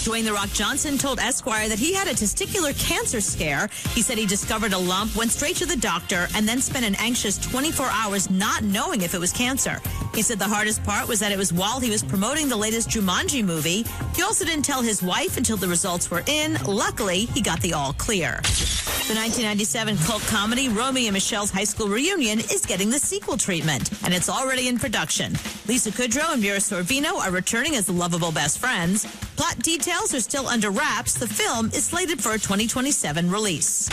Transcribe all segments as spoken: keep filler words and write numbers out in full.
Dwayne The Rock Johnson told Esquire that he had a testicular cancer scare. He said he discovered a lump, went straight to the doctor, and then spent an anxious twenty-four hours not knowing if it was cancer. He said the hardest part was that it was while he was promoting the latest Jumanji movie. He also didn't tell his wife until the results were in. Luckily, he got the all clear. The nineteen ninety-seven cult comedy Romy and Michelle's High School Reunion is getting the sequel treatment, and it's already in production. Lisa Kudrow and Mira Sorvino are returning as the lovable best friends. Plot details are still under wraps. The film is slated for a twenty twenty-seven release.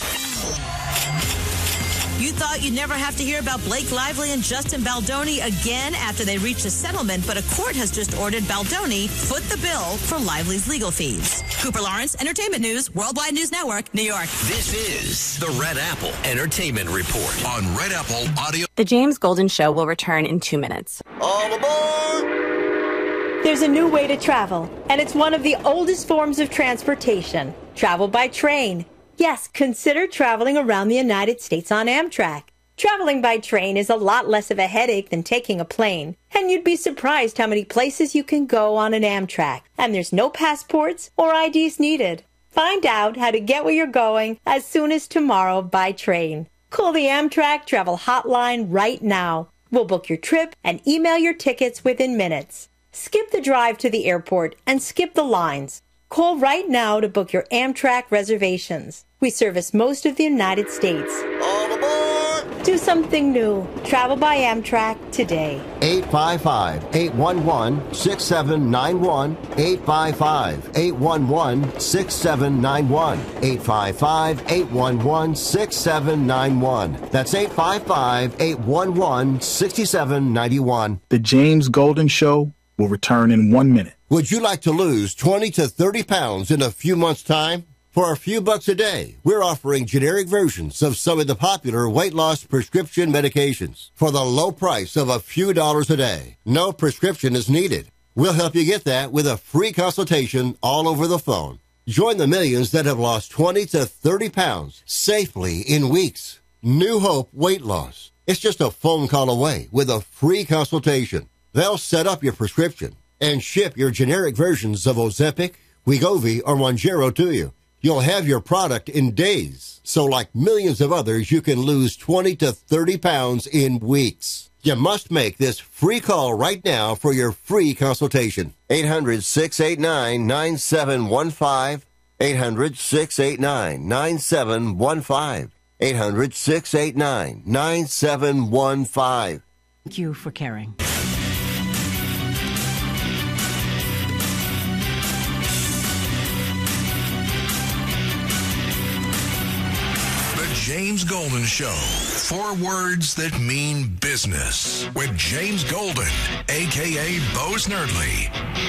You thought you'd never have to hear about Blake Lively and Justin Baldoni again after they reached a settlement, but a court has just ordered Baldoni foot the bill for Lively's legal fees. Cooper Lawrence, Entertainment News, Worldwide News Network, New York. This is the Red Apple Entertainment Report on Red Apple Audio. The James Golden Show will return in two minutes. All aboard! There's a new way to travel, and it's one of the oldest forms of transportation. Travel by train. Yes, consider traveling around the United States on Amtrak. Traveling by train is a lot less of a headache than taking a plane, and you'd be surprised how many places you can go on an Amtrak, and there's no passports or I Ds needed. Find out how to get where you're going as soon as tomorrow by train. Call the Amtrak Travel Hotline right now. We'll book your trip and email your tickets within minutes. Skip the drive to the airport and skip the lines. Call right now to book your Amtrak reservations. We service most of the United States. All aboard! Do something new. Travel by Amtrak today. eight five five, eight one one, six seven nine one. eight five five, eight one one, six seven nine one. eight five five, eight one one, six seven nine one. That's eight five five, eight one one, six seven nine one. The James Golden Show will return in one minute. Would you like to lose twenty to thirty pounds in a few months' time? For a few bucks a day, we're offering generic versions of some of the popular weight loss prescription medications for the low price of a few dollars a day. No prescription is needed. We'll help you get that with a free consultation all over the phone. Join the millions that have lost twenty to thirty pounds safely in weeks. New Hope Weight Loss. It's just a phone call away with a free consultation. They'll set up your prescription and ship your generic versions of Ozempic, Wegovy, or Mounjaro to you. You'll have your product in days. So like millions of others, you can lose twenty to thirty pounds in weeks. You must make this free call right now for your free consultation. eight hundred, six eight nine, nine seven one five. eight hundred, six eight nine, nine seven one five. eight hundred, six eight nine, nine seven one five. Thank you for caring. James Golden Show. Four words that mean business with James Golden, a k a. Bo Snerdley.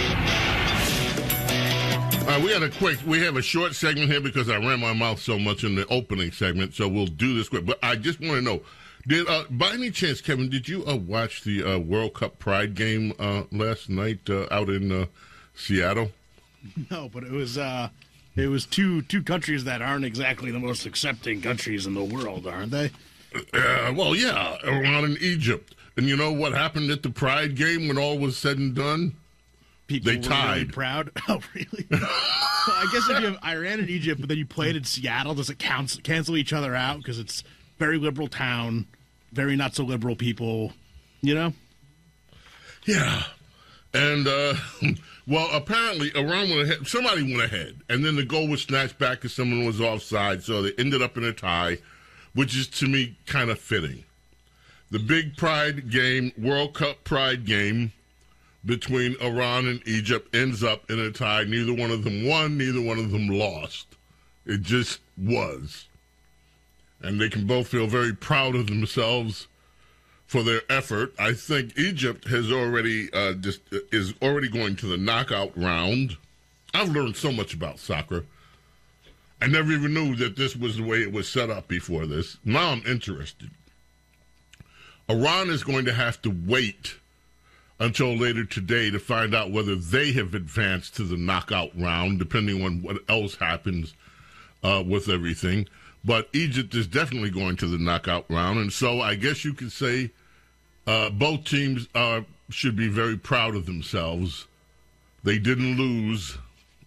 Uh, we had a quick, we have a short segment here because I ran my mouth so much in the opening segment, so we'll do this quick. But I just want to know, did uh, by any chance, Kevin, did you uh, watch the uh, World Cup Pride game uh, last night uh, out in uh, Seattle? No, but it was... Uh... It was two two countries that aren't exactly the most accepting countries in the world, aren't they? Uh, well, yeah, Iran and Egypt. And you know what happened at the Pride game when all was said and done? People they were tied. Really proud. Oh, really? Well, I guess if you have Iran and Egypt, but then you played in Seattle, does it cancel, cancel each other out? Because it's very liberal town, very not so liberal people, you know? Yeah. And, uh... well, apparently, Iran went ahead. Somebody went ahead, and then the goal was snatched back because someone was offside, so they ended up in a tie, which is, to me, kind of fitting. The big Pride game, World Cup Pride game between Iran and Egypt ends up in a tie. Neither one of them won, neither one of them lost. It just was. And they can both feel very proud of themselves for their effort. I think Egypt has already uh, just is already going to the knockout round. I've learned so much about soccer. I never even knew that this was the way it was set up before this. Now I'm interested. Iran is going to have to wait until later today to find out whether they have advanced to the knockout round, depending on what else happens uh, with everything. But Egypt is definitely going to the knockout round, and so I guess you could say uh, both teams uh, should be very proud of themselves. They didn't lose,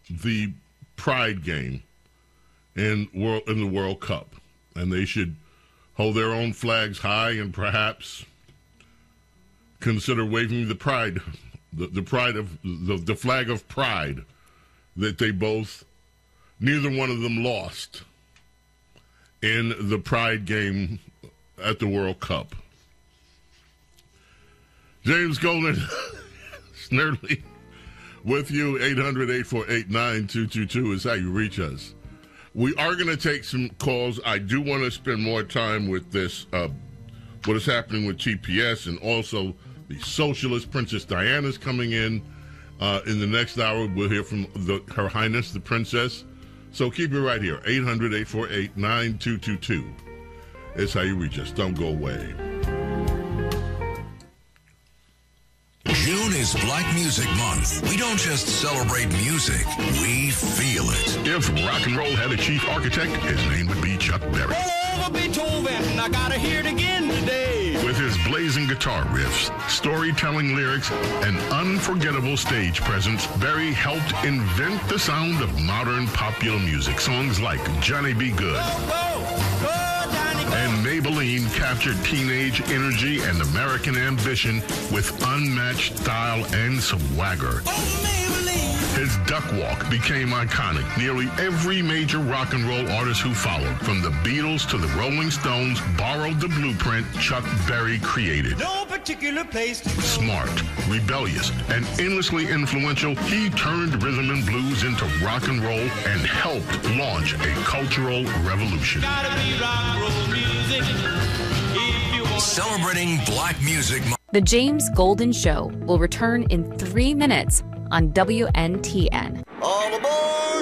the Pride game in world in the World Cup, and they should hold their own flags high and perhaps consider waving the pride, the, the pride of the, the flag of pride that they both, neither one of them lost in the Pride game at the World Cup. James Golden, Snerdley, with you. Eight hundred, eight four eight, nine two two two is how you reach us. We are going to take some calls. I do want to spend more time with this, uh, what is happening with T P S, and also the socialist Princess Diana's coming in. Uh, in the next hour, we'll hear from the, Her Highness, the Princess. So keep it right here. eight hundred, eight four eight, nine two two two is how you reach us. Don't go away. June is Black Music Month. We don't just celebrate music, we feel it. If rock and roll had a chief architect, his name would be Chuck Berry. Over Beethoven, I gotta hear it again today. With his blazing guitar riffs, storytelling lyrics, and unforgettable stage presence, Berry helped invent the sound of modern popular music. Songs like Johnny B. Good and Maybelline captured teenage energy and American ambition with unmatched style and swagger. His duck walk became iconic. Nearly every major rock and roll artist who followed, from the Beatles to the Rolling Stones, borrowed the blueprint Chuck Berry created. No particular place to go. Smart, rebellious, and endlessly influential, he turned rhythm and blues into rock and roll and helped launch a cultural revolution. Gotta be rock and roll music if you want. Celebrating Black Music Month. The James Golden Show will return in three minutes on W N T N. All aboard!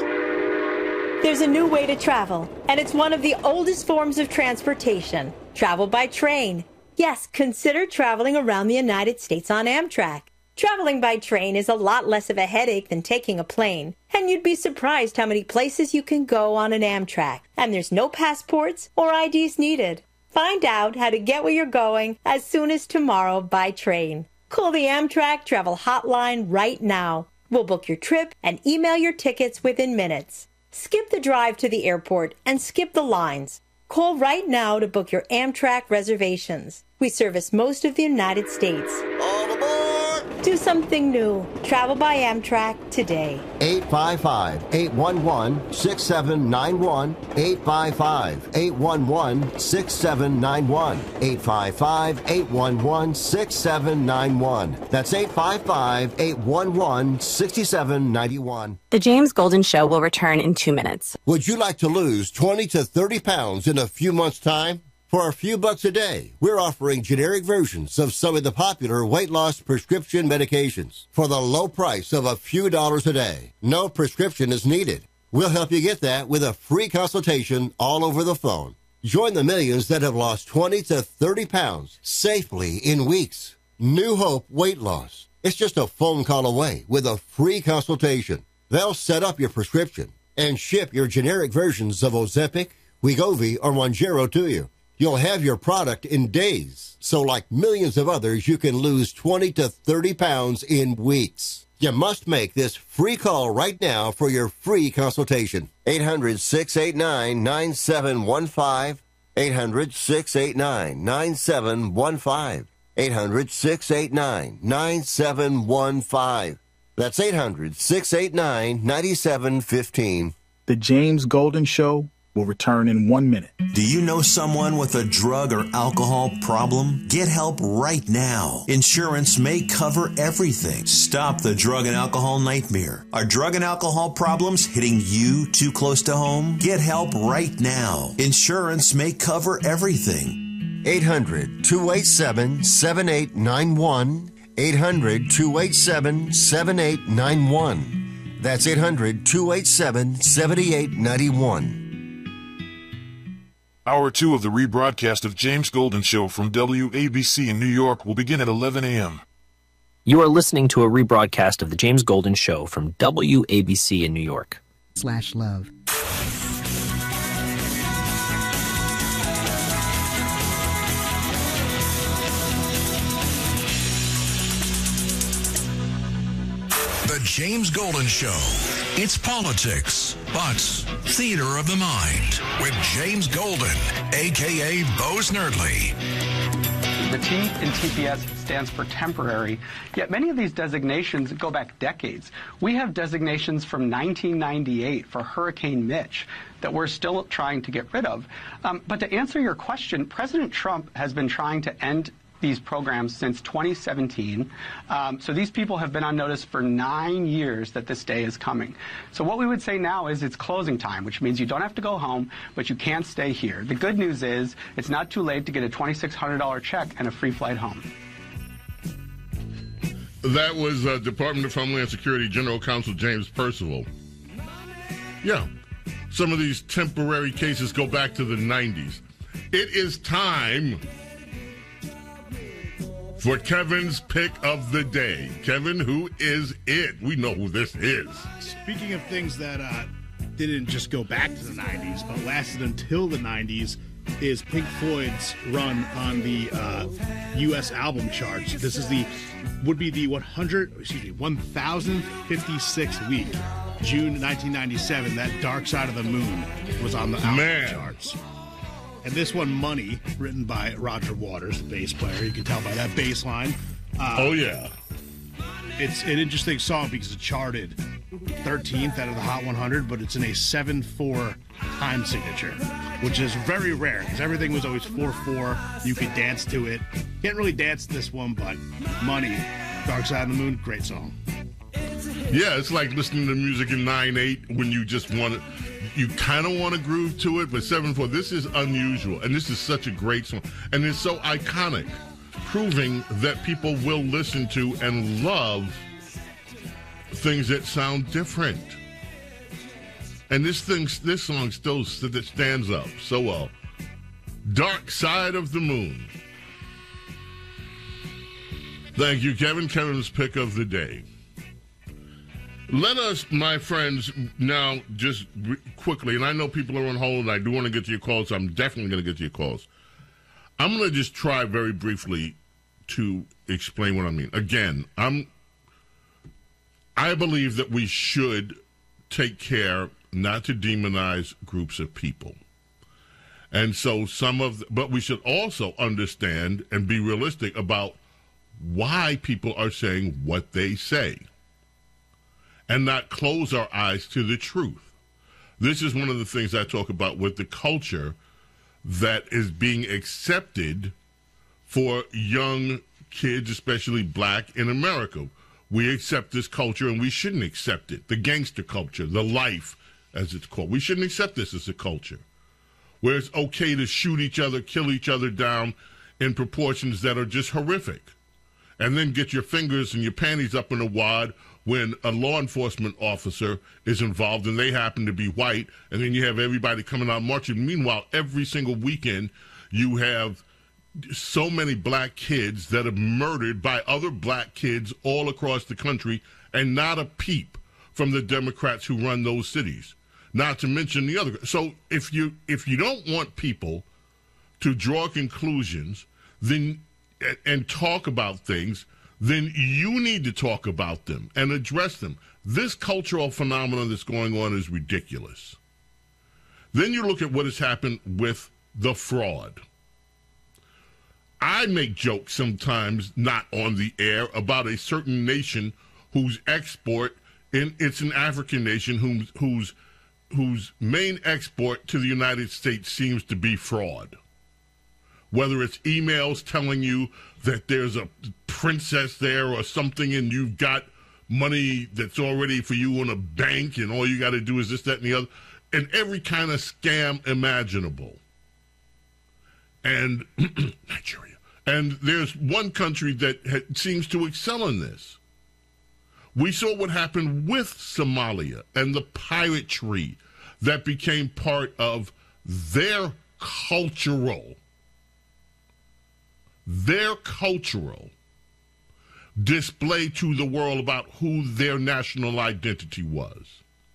There's a new way to travel, and it's one of the oldest forms of transportation. Travel by train. Yes, consider traveling around the United States on Amtrak. Traveling by train is a lot less of a headache than taking a plane, and you'd be surprised how many places you can go on an Amtrak. And there's no passports or I Ds needed. Find out how to get where you're going as soon as tomorrow by train. Call the Amtrak Travel Hotline right now. We'll book your trip and email your tickets within minutes. Skip the drive to the airport and skip the lines. Call right now to book your Amtrak reservations. We service most of the United States. All aboard! Do something new. Travel by Amtrak today. eight five five, eight one one, six seven nine one. eight five five, eight one one, six seven nine one. eight five five, eight one one, six seven nine one. That's eight five five, eight one one, six seven nine one. The James Golden Show will return in two minutes. Would you like to lose twenty to thirty pounds in a few months' time? For a few bucks a day, we're offering generic versions of some of the popular weight loss prescription medications for the low price of a few dollars a day. No prescription is needed. We'll help you get that with a free consultation all over the phone. Join the millions that have lost twenty to thirty pounds safely in weeks. New Hope Weight Loss. It's just a phone call away with a free consultation. They'll set up your prescription and ship your generic versions of Ozempic, Wegovy, or Mounjaro to you. You'll have your product in days. So like millions of others, you can lose twenty to thirty pounds in weeks. You must make this free call right now for your free consultation. eight hundred, six eight nine, nine seven one five. eight hundred, six eight nine, nine seven one five. eight hundred, six eight nine, nine seven one five. That's eight hundred, six eight nine, nine seven one five. The James Golden Show will return in one minute. Do you know someone with a drug or alcohol problem? Get help right now. Insurance may cover everything. Stop the drug and alcohol nightmare. Are drug and alcohol problems hitting you too close to home? Get help right now. Insurance may cover everything. eight hundred, two eight seven, seven eight nine one. eight hundred, two eight seven, seven eight nine one. That's eight hundred, two eight seven, seven eight nine one. Hour two of the rebroadcast of James Golden Show from W A B C in New York will begin at eleven a.m. You are listening to a rebroadcast of the James Golden Show from W A B C in New York. Slash love. The James Golden Show. It's politics, but theater of the mind with James Golden, a k a. Bose Nerdly. The T in T P S stands for temporary, yet many of these designations go back decades. We have designations from nineteen ninety-eight for Hurricane Mitch that we're still trying to get rid of. Um, but to answer your question, President Trump has been trying to end these programs since twenty seventeen. Um, so these people have been on notice for nine years that this day is coming. So what we would say now is it's closing time, which means you don't have to go home, but you can't stay here. The good news is it's not too late to get a twenty-six hundred dollars check and a free flight home. That was uh, Department of Homeland Security General Counsel James Percival. Yeah, some of these temporary cases go back to the nineties. It is time for Kevin's pick of the day. Kevin, who is it? We know who this is. Speaking of things that uh, didn't just go back to the nineties, but lasted until the nineties, is Pink Floyd's run on the uh, U S album charts. This is the would be the one hundred, excuse me, one thousand fifty-sixth week, June nineteen ninety-seven. That Dark Side of the Moon was on the album Man. charts. And this one, Money, written by Roger Waters, the bass player. You can tell by that bass line. Uh, oh, yeah. It's an interesting song because it charted thirteenth out of the Hot one hundred, but it's in a seven four time signature, which is very rare because everything was always four four. You could dance to it. Can't really dance to this one, but Money, Dark Side of the Moon, great song. Yeah, it's like listening to music in nine eight when you just want to, you kind of want to groove to it, but seven four, this is unusual, and this is such a great song, and it's so iconic, proving that people will listen to and love things that sound different. And this thing, this song still that stands up so well. Dark Side of the Moon. Thank you, Kevin. Kevin's pick of the day. Let us, my friends, now just re- quickly, and I know people are on hold, and I do want to get to your calls, so I'm definitely going to get to your calls. I'm going to just try very briefly to explain what I mean. Again, I'm, I believe that we should take care not to demonize groups of people. And so some of, the, but we should also understand and be realistic about why people are saying what they say, and not close our eyes to the truth. This is one of the things I talk about with the culture that is being accepted for young kids, especially black, in America. We accept this culture, and we shouldn't accept it. The gangster culture, the life, as it's called. We shouldn't accept this as a culture, where it's okay to shoot each other, kill each other down in proportions that are just horrific, and then get your fingers and your panties up in a wad when a law enforcement officer is involved and they happen to be white, and then you have everybody coming out marching. Meanwhile, every single weekend you have so many black kids that are murdered by other black kids all across the country, and not a peep from the Democrats who run those cities, not to mention the other. So if you if you don't want people to draw conclusions then and talk about things, then you need to talk about them and address them. This cultural phenomenon that's going on is ridiculous. Then you look at what has happened with the fraud. I make jokes sometimes, not on the air, about a certain nation whose export, and it's an African nation whose whose whose main export to the United States seems to be fraud. Whether it's emails telling you that there's a princess there or something, and you've got money that's already for you in a bank, and all you got to do is this, that, and the other, and every kind of scam imaginable. And Nigeria. And there's one country that ha- seems to excel in this. We saw what happened with Somalia and the piratry that became part of their cultural, their cultural display to the world about who their national identity was.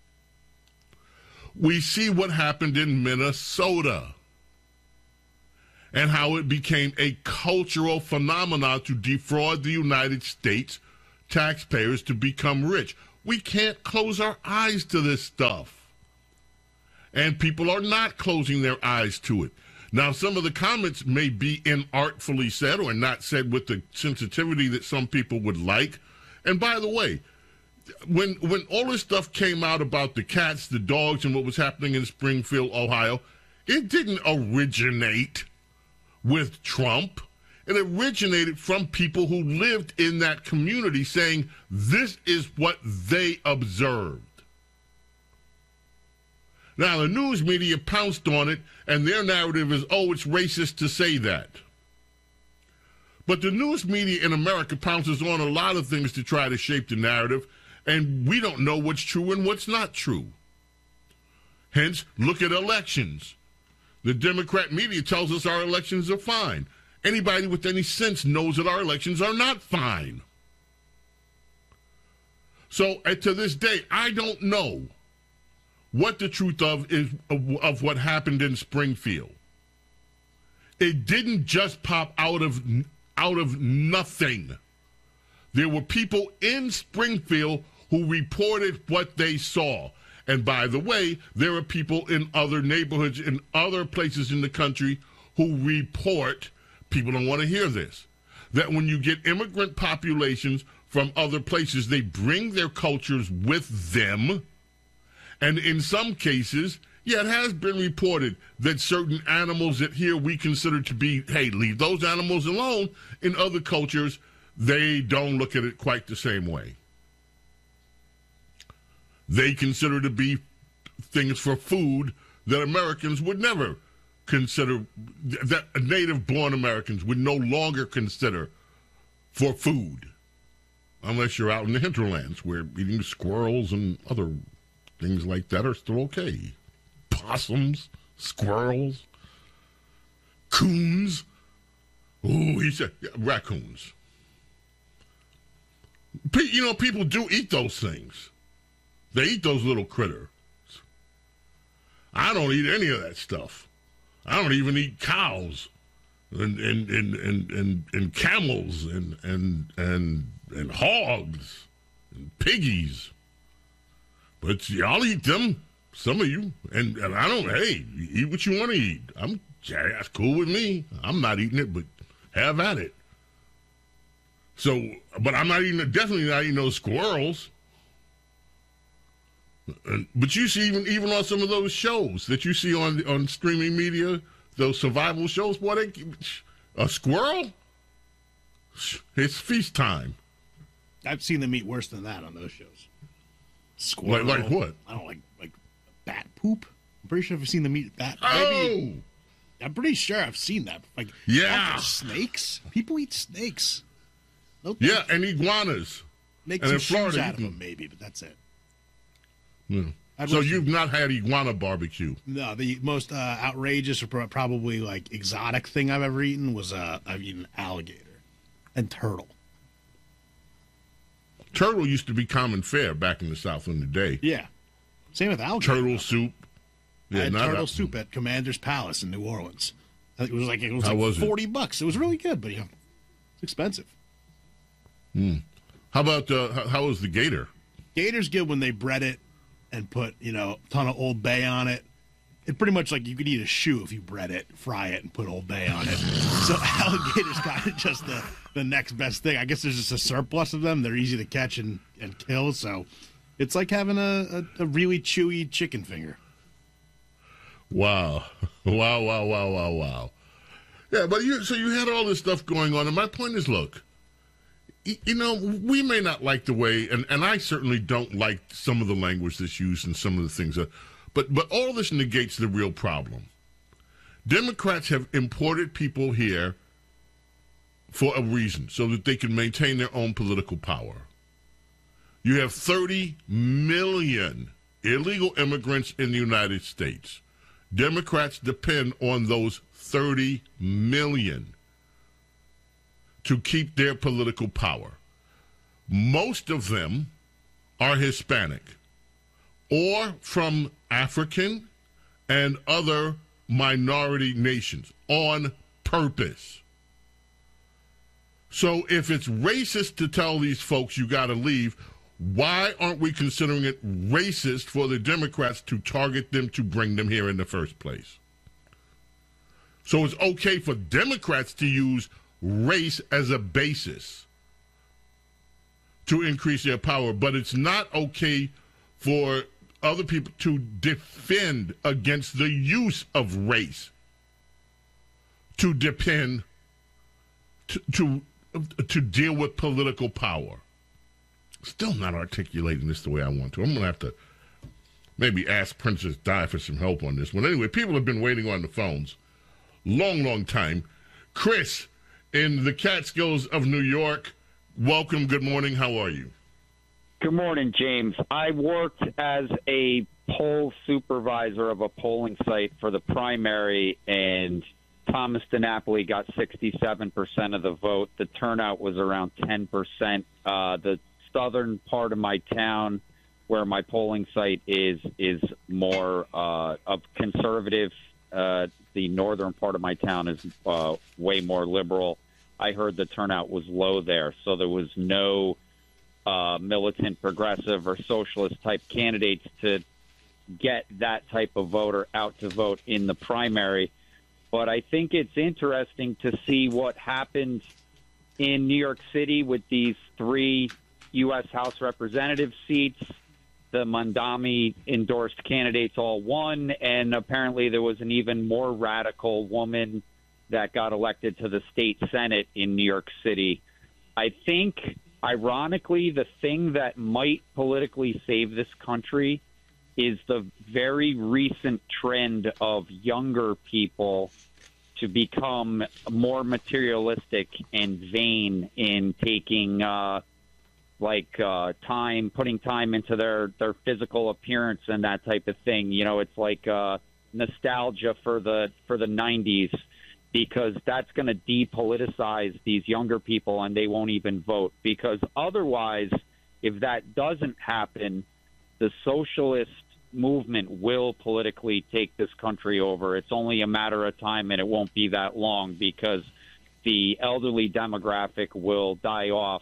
We see what happened in Minnesota and how it became a cultural phenomenon to defraud the United States taxpayers to become rich. We can't close our eyes to this stuff. And people are not closing their eyes to it. Now, some of the comments may be inartfully said or not said with the sensitivity that some people would like. And by the way, when when all this stuff came out about the cats, the dogs, and what was happening in Springfield, Ohio, it didn't originate with Trump. It originated from people who lived in that community saying this is what they observed. Now, the news media pounced on it, and their narrative is, oh, it's racist to say that. But the news media in America pounces on a lot of things to try to shape the narrative, and we don't know what's true and what's not true. Hence, look at elections. The Democrat media tells us our elections are fine. Anybody with any sense knows that our elections are not fine. So, uh, to this day, I don't know what the truth of is of, of what happened in Springfield. It didn't just pop out of out of nothing. There were people in Springfield who reported what they saw. And by the way, there are people in other neighborhoods, in other places in the country who report, people don't want to hear this, that when you get immigrant populations from other places, they bring their cultures with them. And in some cases, yeah, it has been reported that certain animals that here we consider to be, hey, leave those animals alone. In other cultures, they don't look at it quite the same way. They consider to be things for food that Americans would never consider, that native-born Americans would no longer consider for food, unless you're out in the hinterlands where eating squirrels and other things like that are still okay. Possums, squirrels, coons. Ooh, he said yeah, raccoons. Pe- you know, people do eat those things. They eat those little critters. I don't eat any of that stuff. I don't even eat cows and and and and, and, and camels and and and and hogs and piggies. But y'all eat them, some of you, and, and I don't. Hey, you eat what you want to eat. I'm yeah, that's cool with me. I'm not eating it, but have at it. So, but I'm not eating. Definitely not eating those squirrels. And, but you see, even even on some of those shows that you see on on streaming media, those survival shows, boy, they, a squirrel, it's feast time. I've seen them eat worse than that on those shows. Squirrel. Like, like what? I don't like like bat poop. I'm pretty sure I've seen them eat bat. Oh, maybe, I'm pretty sure I've seen that. Like, yeah, snakes. People eat snakes. No, yeah, and iguanas. Make and some in Florida, shoes out of can, them, maybe, but that's it. Yeah. So you've not had iguana barbecue? No, the most uh, outrageous or probably like exotic thing I've ever eaten was uh, I've eaten alligator and turtle. Turtle used to be common fare back in the South in the day. Yeah. Same with alligator. Turtle soup. Yeah, I had not turtle a, soup at Commander's Palace in New Orleans. It was like it was How like was forty it? bucks. It was really good, but you know, it's expensive. Hmm. How about uh, how, how was the gator? Gator's good when they bread it and put, you know, a ton of Old Bay on it. It's pretty much like you could eat a shoe if you bread it, fry it, and put Old Bay on it. So alligator's kind of just the, the next best thing. I guess there's just a surplus of them. They're easy to catch and, and kill, so it's like having a, a, a really chewy chicken finger. Wow. Wow, wow, wow, wow, wow. Yeah, but you so you had all this stuff going on, and my point is, look, you know, we may not like the way, and, and I certainly don't like some of the language that's used and some of the things that, but but all this negates the real problem. Democrats have imported people here for a reason, so that they can maintain their own political power. You have thirty million illegal immigrants in the United States. Democrats depend on those thirty million to keep their political power. Most of them are Hispanic or from African and other minority nations on purpose. So if it's racist to tell these folks you got to leave, why aren't we considering it racist for the Democrats to target them to bring them here in the first place? So it's okay for Democrats to use race as a basis to increase their power, but it's not okay for other people to defend against the use of race to depend to to, to deal with political power. Still not articulating this the way I want to. I'm going to have to maybe ask Princess Di for some help on this one. Anyway, people have been waiting on the phones long, long time. Chris in the Catskills of New York, welcome. Good morning. How are you? Good morning, James. I worked as a poll supervisor of a polling site for the primary, and Thomas DiNapoli got sixty-seven percent of the vote. The turnout was around ten percent. Uh, the southern part of my town, where my polling site is, is more uh, of conservative. Uh, the northern part of my town is uh, way more liberal. I heard the turnout was low there, so there was no uh, militant, progressive, or socialist-type candidates to get that type of voter out to vote in the primary. But I think it's interesting to see what happened in New York City with these three U S House Representative seats. The Mamdani-endorsed candidates all won, and apparently there was an even more radical woman that got elected to the state Senate in New York City. I think, ironically, the thing that might politically save this country is the very recent trend of younger people to become more materialistic and vain in taking uh, like uh, time, putting time into their, their physical appearance and that type of thing. You know, it's like uh, nostalgia for the for the nineties, because that's going to depoliticize these younger people and they won't even vote. Because otherwise, if that doesn't happen, the socialist movement will politically take this country over. It's only a matter of time, and it won't be that long, because the elderly demographic will die off.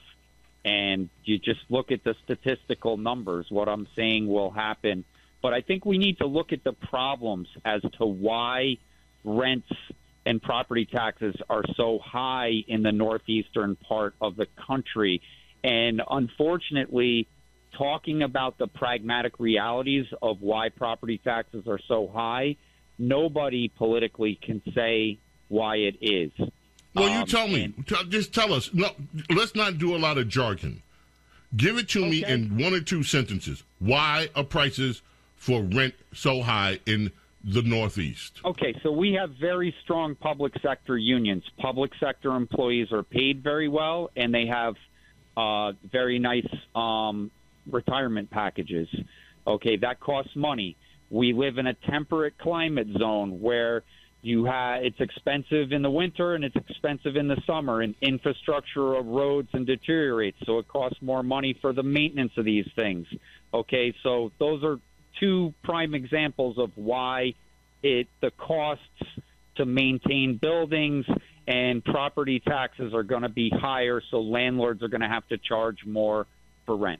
And you just look at the statistical numbers, what I'm saying will happen. But I think we need to look at the problems as to why rents and property taxes are so high in the northeastern part of the country. And unfortunately, talking about the pragmatic realities of why property taxes are so high, nobody politically can say why it is. Well, you Um, tell me. and- T- Just tell us. No, let's not do a lot of jargon. Give it to me Okay. in one or two sentences. Why are prices for rent so high in the Northeast? Okay, so we have very strong public sector unions. Public sector employees are paid very well, and they have uh, very nice um, retirement packages. Okay, that costs money. We live in a temperate climate zone where you have it's expensive in the winter and it's expensive in the summer, and infrastructure of roads and deteriorates, so it costs more money for the maintenance of these things. Okay, so those are two prime examples of why it the costs to maintain buildings and property taxes are going to be higher, so landlords are going to have to charge more for rent.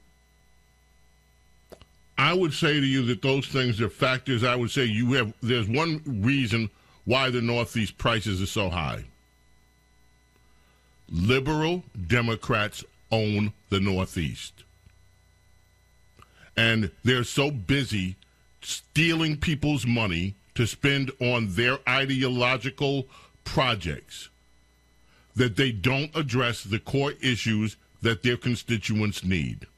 I would say to you that those things are factors. I would say you have. There's one reason why the Northeast prices are so high. Liberal Democrats own the Northeast, and they're so busy stealing people's money to spend on their ideological projects that they don't address the core issues that their constituents need.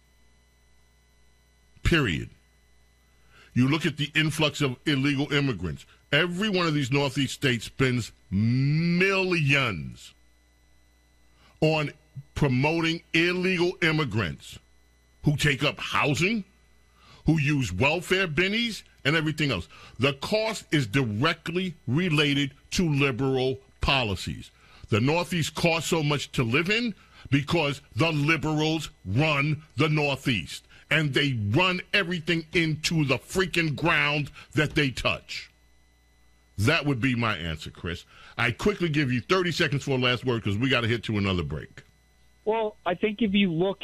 Period. You look at the influx of illegal immigrants. Every one of these Northeast states spends millions on promoting illegal immigrants who take up housing, who use welfare bennies, and everything else. The cost is directly related to liberal policies. The Northeast costs so much to live in because the liberals run the Northeast, and they run everything into the freaking ground that they touch. That would be my answer, Chris. I quickly give you thirty seconds for a last word because we got to hit to another break. Well, I think if you look at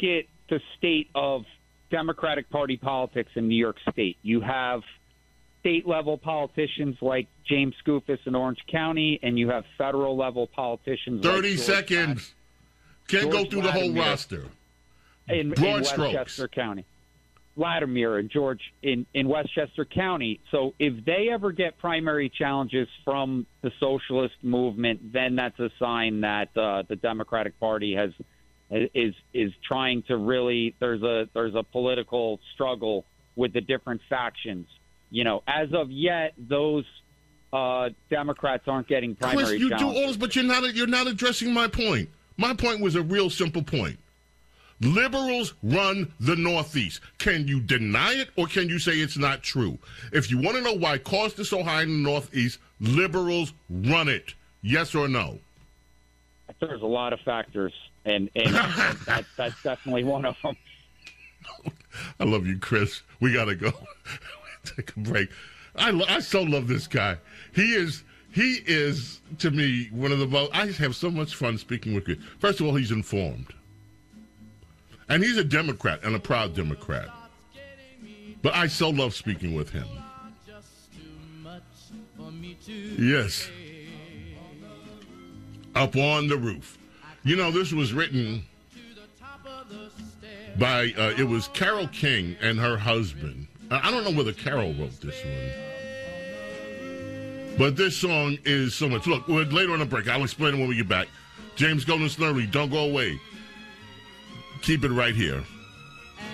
the state of Democratic Party politics in New York State. You have state-level politicians like James Skoufis in Orange County, and you have federal-level politicians thirty like George seconds. Can't George go through the whole Latimer roster. In, Broad in strokes. Westchester County. Latimer and George in, in Westchester County. So if they ever get primary challenges from the socialist movement, then that's a sign that uh, the Democratic Party has is is trying to really there's a there's a political struggle with the different factions. You know, as of yet, those uh, Democrats aren't getting primary Chris, you challenges. do all this, but you're not you're not addressing my point. My point was a real simple point. Liberals run the Northeast. Can you deny it or can you say it's not true? If you want to know why cost is so high in the Northeast, liberals run it. Yes or no? There's a lot of factors, and, and, and that, that's definitely one of them. I love you, Chris. We got to go. Take a break. I, lo- I so love this guy. He is, he is, to me, one of the most, I just have so much fun speaking with you. First of all, he's informed. And he's a Democrat, and a proud Democrat. But I so love speaking with him. Yes. Up on the roof. You know, this was written by, uh, it was Carole King and her husband. I don't know whether Carol wrote this one. But this song is so much. Look, we're later on the break. I'll explain it when we get back. James Golden Snurley, don't go away. Keep it right here.